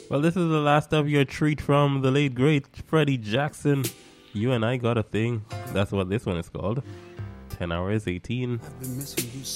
Well, this is the last of your treat from the late great Freddie Jackson. You and I got a thing. That's what this one is called. 10 hours 18. I've been missing you